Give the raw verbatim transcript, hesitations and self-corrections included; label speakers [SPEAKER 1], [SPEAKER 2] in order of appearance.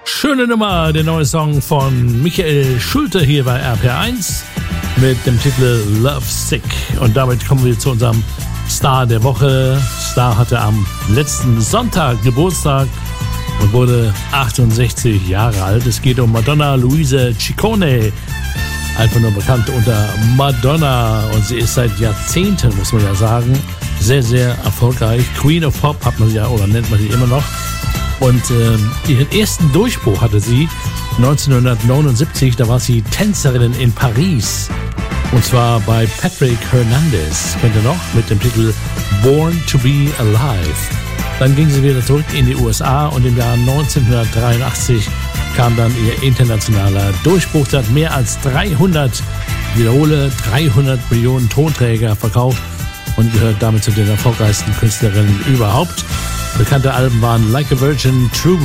[SPEAKER 1] Schöne Nummer, der neue Song von Michael Schulte hier bei R P R eins mit dem Titel Love Sick. Und damit kommen wir zu unserem Star der Woche. Star hatte am letzten Sonntag Geburtstag und wurde achtundsechzig Jahre alt. Es geht um Madonna Luisa Ciccone, einfach nur bekannt unter Madonna. Und sie ist seit Jahrzehnten, muss man ja sagen, sehr, sehr erfolgreich. Queen of Pop hat man ja, oder nennt man sie immer noch. Und äh, ihren ersten Durchbruch hatte sie neunzehnhundertneunundsiebzig, da war sie Tänzerin in Paris. Und zwar bei Patrick Hernandez, kennt ihr noch, mit dem Titel Born to be Alive. Dann ging sie wieder zurück in die U S A und im Jahr neunzehnhundertdreiundachtzig kam dann ihr internationaler Durchbruch. Sie hat mehr als dreihundert, wiederhole, dreihundert Millionen Tonträger verkauft und gehört damit zu den erfolgreichsten Künstlerinnen überhaupt. Bekannte Alben waren Like a Virgin, True